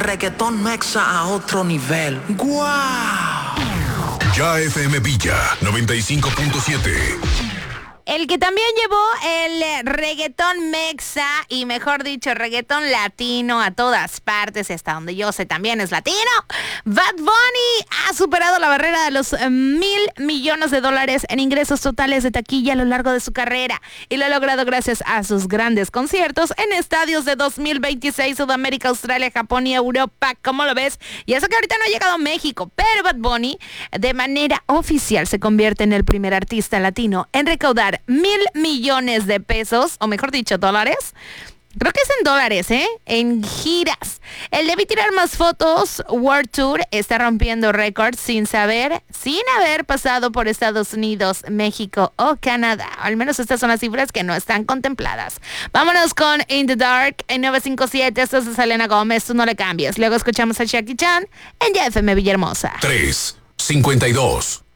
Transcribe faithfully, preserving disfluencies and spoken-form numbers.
reggaetón mexa a otro nivel. ¡Guau! Ya F M Villa noventa y cinco punto siete. El que también llevó el reggaetón mexa y mejor dicho reggaetón latino a todas partes, hasta donde yo sé también es latino. Bad Bunny ha superado la barrera de los mil millones de dólares en ingresos totales de taquilla a lo largo de su carrera y lo ha logrado gracias a sus grandes conciertos en estadios de dos mil veintiséis, Sudamérica, Australia, Japón y Europa. ¿Cómo lo ves? Y eso que ahorita no ha llegado a México, pero Bad Bunny de manera oficial se convierte en el primer artista latino en recaudar mil millones de pesos, o mejor dicho, dólares. Creo que es en dólares, ¿eh? En giras. El Debí Tirar Más Fotos World Tour está rompiendo récords sin saber, sin haber pasado por Estados Unidos, México o Canadá. Al menos estas son las cifras que no están contempladas. Vámonos con In the Dark en nueve cinco siete. Esto es de Selena Gómez, tú no le cambies. Luego escuchamos a Jackie Chan en Ya F M Villahermosa. tres cincuenta y dos.